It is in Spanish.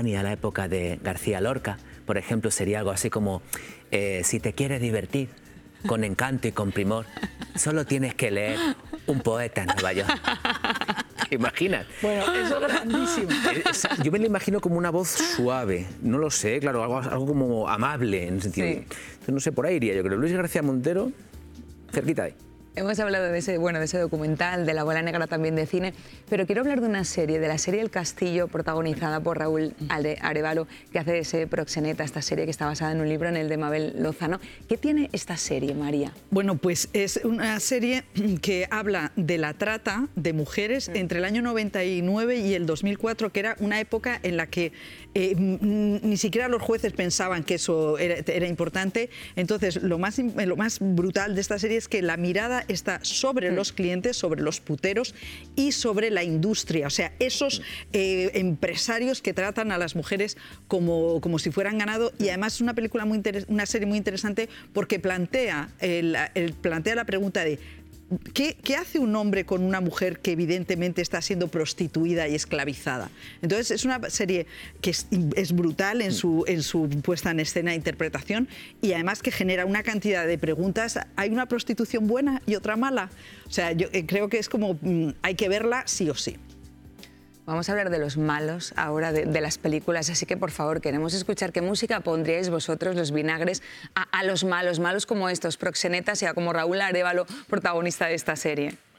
contemporánea a la época de García Lorca, por ejemplo, sería algo así como si te quieres divertir con encanto y con primor, solo tienes que leer Un poeta en Nueva York. ¿Te imaginas? Bueno, eso es grandísimo. Yo me lo imagino como una voz suave, no lo sé, claro, algo como amable en el sentido. Sí. Entonces, no sé, por ahí iría yo creo. Luis García Montero, cerquita ahí. Hemos hablado de ese, bueno, de ese documental, de La Bola Negra también de cine, pero quiero hablar de una serie, de la serie El Castillo, protagonizada por Raúl Arévalo, que hace ese proxeneta, esta serie que está basada en un libro, en el de Mabel Lozano. ¿Qué tiene esta serie, María? Bueno, pues es una serie que habla de la trata de mujeres entre el año 99 y el 2004, que era una época en la que ni siquiera los jueces pensaban que eso era importante. Entonces, lo más brutal de esta serie es que la mirada está sobre los clientes, sobre los puteros y sobre la industria. O sea, esos empresarios que tratan a las mujeres como si fueran ganado. Y además es una película una serie muy interesante porque plantea la pregunta de ¿qué hace un hombre con una mujer que evidentemente está siendo prostituida y esclavizada? Entonces es una serie que es brutal en su puesta en escena e interpretación, y además que genera una cantidad de preguntas. ¿Hay una prostitución buena y otra mala? O sea, yo creo que es como hay que verla sí o sí. Vamos a hablar de los malos ahora, de las películas, así que por favor queremos escuchar qué música pondríais vosotros, los vinagres, a los malos como estos, proxenetas, y a como Raúl Arévalo, protagonista de esta serie.